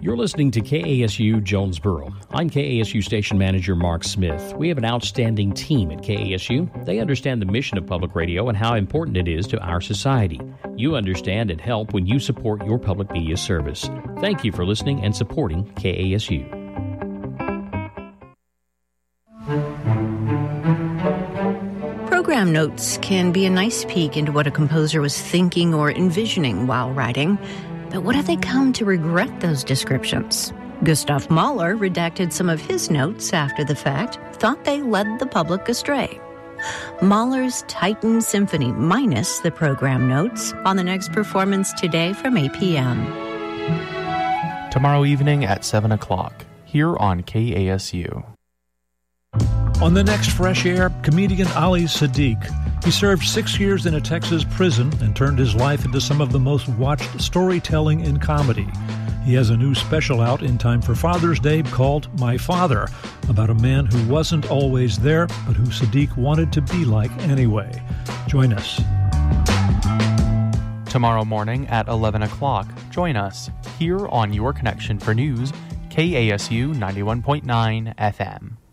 You're listening to KASU Jonesboro. I'm KASU Station Manager Mark Smith. We have an outstanding team at KASU. They understand the mission of public radio and how important it is to our society. You understand and help when you support your public media service. Thank you for listening and supporting KASU. Program notes can be a nice peek into what a composer was thinking or envisioning while writing. But what if they come to regret those descriptions? Gustav Mahler redacted some of his notes after the fact, thought they led the public astray. Mahler's Titan Symphony minus the program notes on the next performance today from 8 p.m. Tomorrow evening at 7 o'clock, here on KASU. On the next Fresh Air, comedian Ali Sadiq. He served 6 years in a Texas prison and turned his life into some of the most watched storytelling in comedy. He has a new special out in time for Father's Day called My Father, about a man who wasn't always there, but who Sadiq wanted to be like anyway. Join us. Tomorrow morning at 11 o'clock, join us here on Your Connection for News, KASU 91.9 FM.